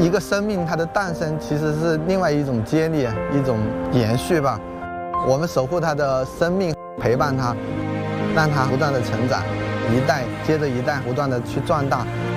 一个生命它的诞生其实是另外一种接力，一种延续吧。我们守护它的生命，陪伴它，让它不断的成长，一代接着一代不断的去壮大。